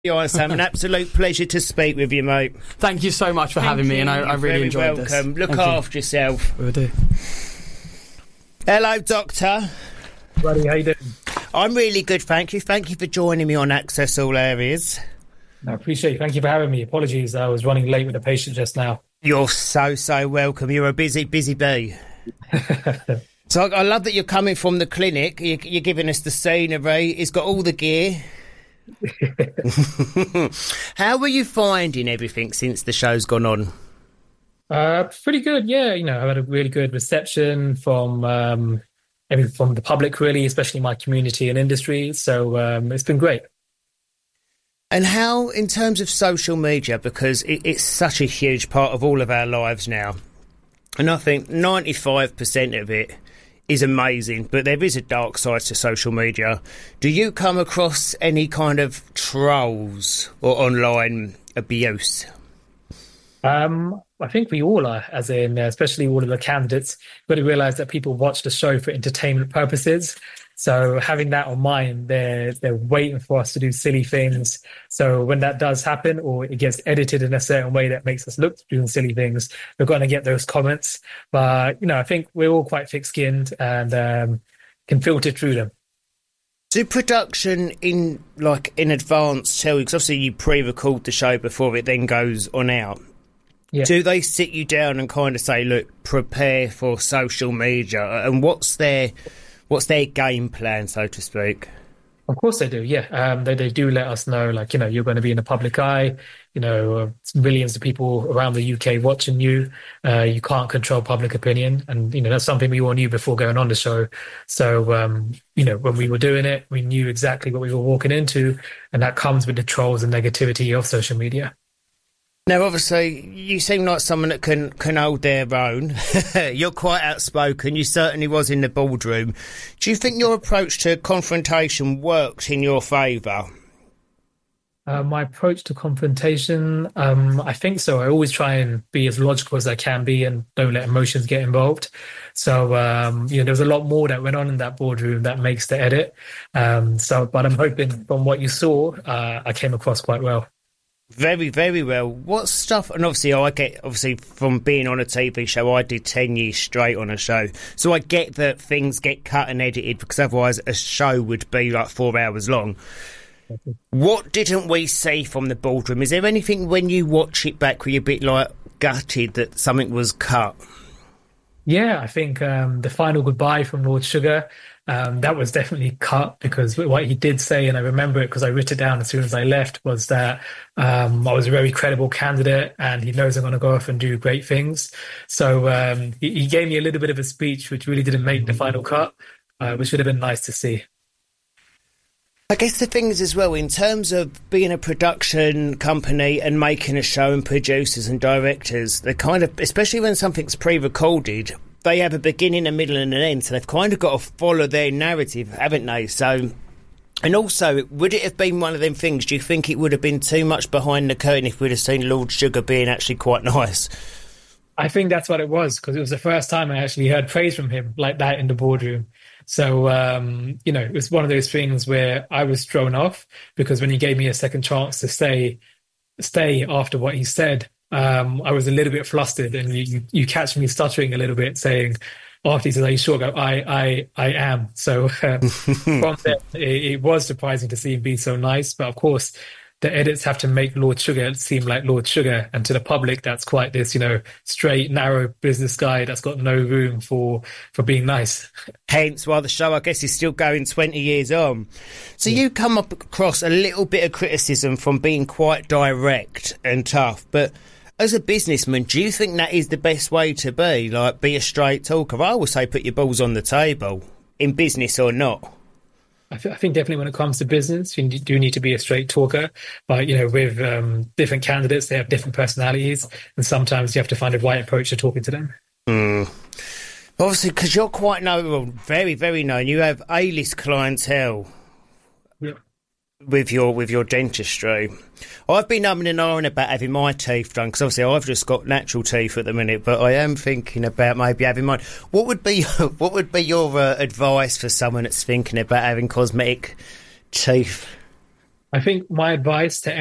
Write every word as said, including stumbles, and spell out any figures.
Yeah, Sam, an absolute pleasure to speak with you, mate. Thank you so much for Thank having you. me, and I, I really Very enjoyed welcome. this. Look Thank after you. yourself. Will do. Hello, Doctor. Buddy, how you doing? I'm really good, thank you. Thank you for joining me on Access All Areas. I appreciate it. Thank you for having me. Apologies, I was running late with a patient just now. You're so, so welcome. You're a busy, busy bee. So I, I love that you're coming from the clinic. You, you're giving us the scenery. It's got all the gear. How were you finding everything since the show's gone on? Uh, pretty good, yeah. You know, I had a really good reception from um, every, from the public, really, especially my community and industry. So um, it's been great. And how, in terms of social media, because it, it's such a huge part of all of our lives now, and I think ninety-five percent of it is amazing, but there is a dark side to social media. Do you come across any kind of trolls or online abuse? Um, I think we all are, as in, uh, especially all of the candidates. You've got to realise that people watch the show for entertainment purposes. So having that on mind, they're they're waiting for us to do silly things. So when that does happen, or it gets edited in a certain way that makes us look doing silly things, we're going to get those comments. But you know, I think we're all quite thick-skinned and um, can filter through them. Do production in like in advance tell you? Because obviously you pre-record the show before it then goes on out. Yeah. Do they sit you down and kind of say, "Look, prepare for social media," and what's their What's their game plan, so to speak? Of course they do, yeah. Um, they, they do let us know, like, you know, you're going to be in the public eye, you know, uh, millions of people around the U K watching you. Uh, you can't control public opinion. And, you know, that's something we all knew before going on the show. So, um, you know, when we were doing it, we knew exactly what we were walking into. And that comes with the trolls and negativity of social media. Now, obviously, you seem like someone that can, can hold their own. You're quite outspoken. You certainly was in the boardroom. Do you think your approach to confrontation worked in your favour? Uh, my approach to confrontation, um, I think so. I always try and be as logical as I can be and don't let emotions get involved. So, um, you know, there was a lot more that went on in that boardroom that makes the edit. Um, so, but I'm hoping from what you saw, uh, I came across quite well. Very, very well. What stuff? And obviously, I get obviously from being on a T V show, I did ten years straight on a show, so I get that things get cut and edited because otherwise a show would be like four hours long. Okay. What didn't we see from the boardroom? Is there anything when you watch it back where you're a bit like gutted that something was cut? Yeah, I think um, the final goodbye from Lord Sugar. Um, that was definitely cut because what he did say, and I remember it because I wrote it down as soon as I left, was that um, I was a very credible candidate and he knows I'm going to go off and do great things. So um, he, he gave me a little bit of a speech which really didn't make the final cut, uh, which would have been nice to see. I guess the thing is as well, in terms of being a production company and making a show and producers and directors, they kind of, especially when something's pre-recorded, they have a beginning, a middle and an end, so they've kind of got to follow their narrative, haven't they? So, and also, would it have been one of them things, do you think it would have been too much behind the curtain if we'd have seen Lord Sugar being actually quite nice? I think that's what it was, because it was the first time I actually heard praise from him like that in the boardroom. So, um, you know, it was one of those things where I was thrown off because when he gave me a second chance to stay, stay after what he said, Um, I was a little bit flustered, and you, you, you catch me stuttering a little bit, saying, after he says, "Are you sure?" I go, I, I, I am. So uh, from there, it, it was surprising to see him be so nice. But of course, the edits have to make Lord Sugar seem like Lord Sugar, and to the public, that's quite this, you know, straight, narrow business guy that's got no room for for being nice. Hence why the show, I guess, is still going twenty years on. So yeah. You come up across a little bit of criticism from being quite direct and tough, but as a businessman, do you think that is the best way to be? Like, be a straight talker? I always say put your balls on the table, in business or not. I, th- I think definitely when it comes to business, you do need to be a straight talker. But, you know, with um, different candidates, they have different personalities. And sometimes you have to find a right approach to talking to them. Mm. Obviously, because you're quite known, well, very, very known. You have A-list clientele. Yeah. With your with your dentistry. I've been umming and ahhing about having my teeth done because obviously I've just got natural teeth at the minute, but I am thinking about maybe having mine. What would be what would be your uh, advice for someone that's thinking about having cosmetic teeth? I think my advice to